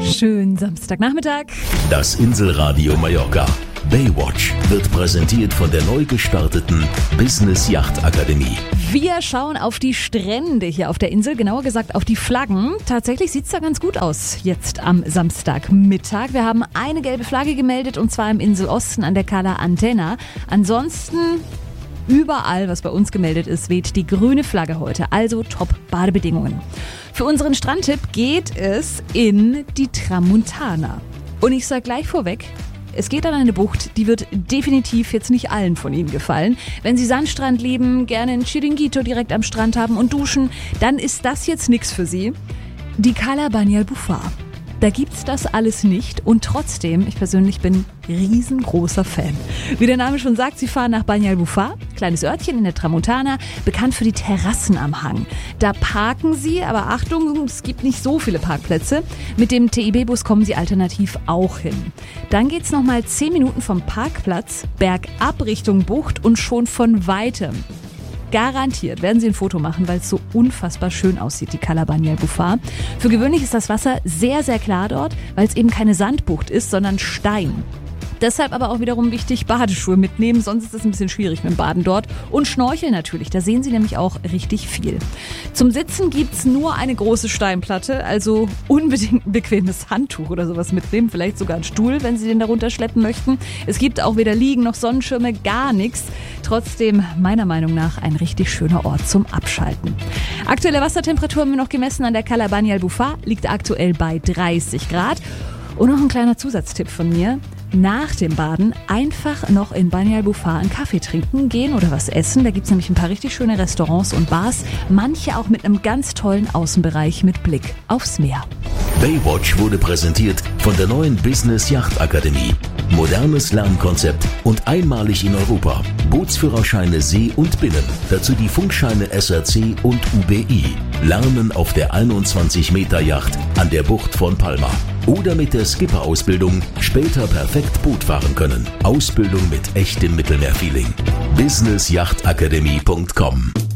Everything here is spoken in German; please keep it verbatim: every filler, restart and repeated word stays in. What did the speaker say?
Schönen Samstagnachmittag. Das Inselradio Mallorca Baywatch wird präsentiert von der neu gestarteten Business Yacht Akademie. Wir schauen auf die Strände hier auf der Insel, genauer gesagt auf die Flaggen. Tatsächlich sieht es da ganz gut aus jetzt am Samstagmittag. Wir haben eine gelbe Flagge gemeldet und zwar im Inselosten an der Cala Antena. Ansonsten überall, was bei uns gemeldet ist, weht die grüne Flagge heute. Also Top-Badebedingungen. Für unseren Strandtipp geht es in die Tramontana. Und ich sage gleich vorweg, es geht an eine Bucht, die wird definitiv jetzt nicht allen von Ihnen gefallen. Wenn Sie Sandstrand lieben, gerne ein Chiringuito direkt am Strand haben und duschen, dann ist das jetzt nichts für Sie. Die Cala Banyalbufar. Da gibt's das alles nicht und trotzdem, ich persönlich bin riesengroßer Fan. Wie der Name schon sagt, Sie fahren nach Banyalbufar, kleines Örtchen in der Tramontana, bekannt für die Terrassen am Hang. Da parken Sie, aber Achtung, es gibt nicht so viele Parkplätze. Mit dem T I B-Bus kommen Sie alternativ auch hin. Dann geht's nochmal zehn Minuten vom Parkplatz bergab Richtung Bucht und schon von Weitem. Garantiert werden Sie ein Foto machen, weil es so unfassbar schön aussieht, die Cala Banyalbufar. Für gewöhnlich ist das Wasser sehr, sehr klar dort, weil es eben keine Sandbucht ist, sondern Stein. Deshalb aber auch wiederum wichtig, Badeschuhe mitnehmen, sonst ist es ein bisschen schwierig mit dem Baden dort. Und Schnorcheln natürlich, da sehen Sie nämlich auch richtig viel. Zum Sitzen gibt's nur eine große Steinplatte, also unbedingt ein bequemes Handtuch oder sowas mitnehmen, vielleicht sogar einen Stuhl, wenn Sie den darunter schleppen möchten. Es gibt auch weder Liegen noch Sonnenschirme, gar nichts. Trotzdem meiner Meinung nach ein richtig schöner Ort zum Abschalten. Aktuelle Wassertemperatur haben wir noch gemessen an der Cala Banyalbufar, liegt aktuell bei dreißig Grad. Und noch ein kleiner Zusatztipp von mir. Nach dem Baden einfach noch in Banyalbufar einen Kaffee trinken gehen oder was essen. Da gibt es nämlich ein paar richtig schöne Restaurants und Bars. Manche auch mit einem ganz tollen Außenbereich mit Blick aufs Meer. Baywatch wurde präsentiert von der neuen Business Yacht Akademie. Modernes Lernkonzept und einmalig in Europa. Bootsführerscheine See und Binnen. Dazu die Funkscheine S R C und U B I. Lernen auf der einundzwanzig Meter Yacht an der Bucht von Palma. Oder mit der Skipper-Ausbildung später perfekt Boot fahren können. Ausbildung mit echtem Mittelmeerfeeling. business yacht akademie punkt com